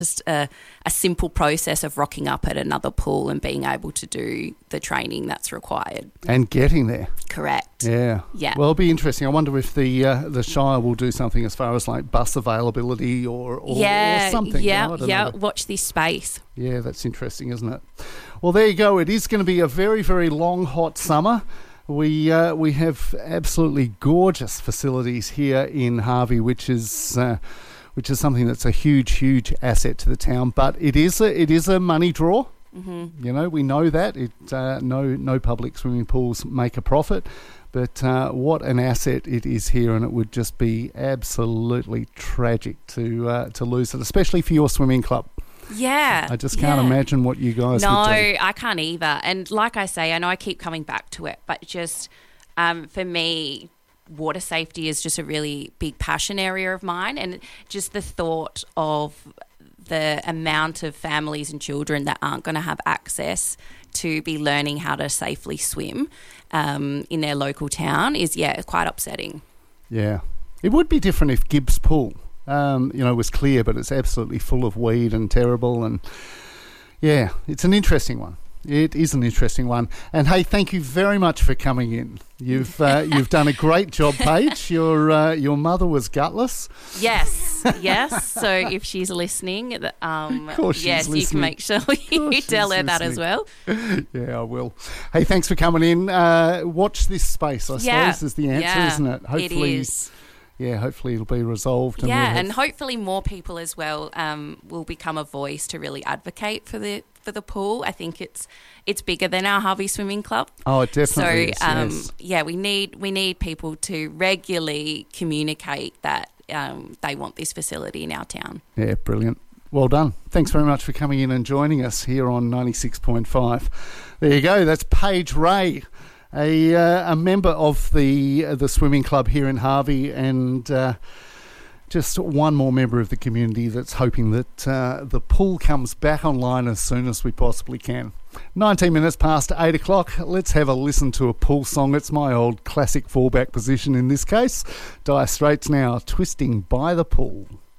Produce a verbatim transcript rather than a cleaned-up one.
just a, a simple process of rocking up at another pool and being able to do the training that's required. And getting there. Correct. Yeah. Yeah. Well, it'll be interesting. I wonder if the uh, the Shire will do something as far as like bus availability or, or, yeah, or something. Yeah, you know, I don't yeah. know. Watch this space. Yeah, that's interesting, isn't it? Well, there you go. It is going to be a very, very long, hot summer. We uh, we have absolutely gorgeous facilities here in Harvey, which is uh, which is something that's a huge, huge asset to the town. But it is a it is a money draw. Mm-hmm. You know, we know that it uh, no no public swimming pools make a profit, but uh, what an asset it is here, and it would just be absolutely tragic to uh, to lose it, especially for your swimming club. Yeah. I just can't yeah. imagine what you guys no, would do. No, I can't either. And like I say, I know I keep coming back to it, but just um, for me, water safety is just a really big passion area of mine. And just the thought of the amount of families and children that aren't going to have access to be learning how to safely swim um, in their local town is, yeah, quite upsetting. Yeah. It would be different if Gibbs Pool Um, you know, was clear, but it's absolutely full of weed and terrible. And yeah, it's an interesting one. It is an interesting one. And hey, thank you very much for coming in. You've uh, you've done a great job, Paige. Your uh, your mother was gutless. Yes, yes. So if she's listening, um, of course she's yes, listening. you can make sure you tell her that as well. Yeah, I will. Hey, thanks for coming in. Uh, watch this space, I yeah. suppose, is the answer, yeah, isn't it? Hopefully, it is. Yeah, hopefully it'll be resolved. And yeah, we'll have... and hopefully more people as well um, will become a voice to really advocate for the for the pool. I think it's it's bigger than our Harvey Swimming Club. Oh, it definitely so, is, um, yes. yeah, we need we need people to regularly communicate that um, they want this facility in our town. Yeah, brilliant. Well done. Thanks very much for coming in and joining us here on ninety-six point five. There you go. That's Paige Ray, a uh, a member of the uh, the swimming club here in Harvey, and uh, just one more member of the community that's hoping that uh, the pool comes back online as soon as we possibly can. nineteen minutes past eight o'clock. Let's have a listen to a pool song. It's my old classic fallback position in this case. Dire Straits now, Twisting by the Pool.